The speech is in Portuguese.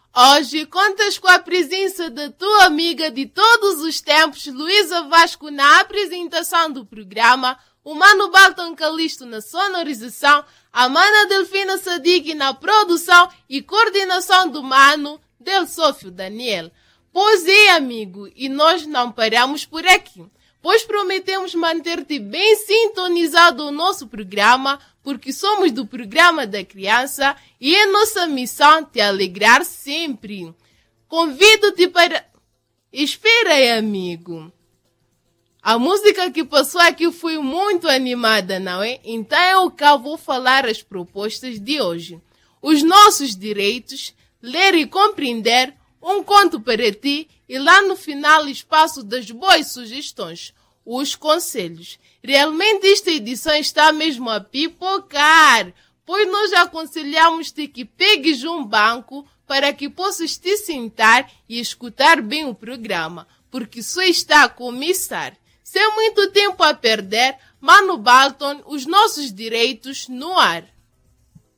Hoje contas com a presença da tua amiga de todos os tempos, Luísa Vasco, na apresentação do programa, o Mano Balton Calisto na sonorização, a Mana Delfina Sadiq na produção e coordenação do Mano Del Sófio Daniel. Pois é, amigo, e nós não paramos por aqui, pois prometemos manter-te bem sintonizado ao nosso programa, porque somos do programa da criança e é nossa missão te alegrar sempre. Convido-te para... Espera aí, amigo. A música que passou aqui foi muito animada, não é? Então eu cá vou falar as propostas de hoje. Os nossos direitos, ler e compreender, um conto para ti e lá no final espaço das boas sugestões, os conselhos. Realmente esta edição está mesmo a pipocar, pois nós aconselhamos-te que pegues um banco para que possas te sentar e escutar bem o programa, porque só está a começar. Sem muito tempo a perder, Mano Balton, os nossos direitos no ar.